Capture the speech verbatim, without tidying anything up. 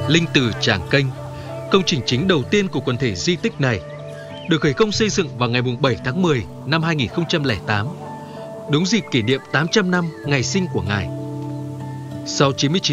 Linh Từ Tràng Kênh, công trình chính đầu tiên của quần thể di tích này, được khởi công xây dựng vào ngày bảy tháng mười năm hai nghìn không trăm lẻ tám, đúng dịp kỷ niệm tám trăm năm ngày sinh của Ngài. Sau chín mươi chín